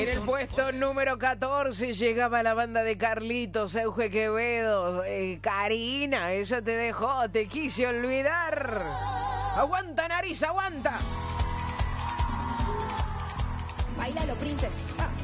En el puesto número 14 llegaba la banda de Carlitos, Euge Quevedo, Karina, ella te dejó, te quise olvidar. Aguanta, nariz, aguanta. Bailalo, príncipe. Ah.